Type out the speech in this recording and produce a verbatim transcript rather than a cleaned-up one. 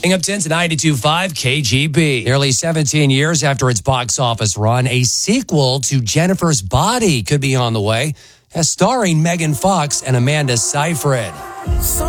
Up ten to ninety-two point five K G B. Nearly seventeen years after its box office run, a sequel to Jennifer's Body could be on the way, as starring Megan Fox and Amanda Seyfried.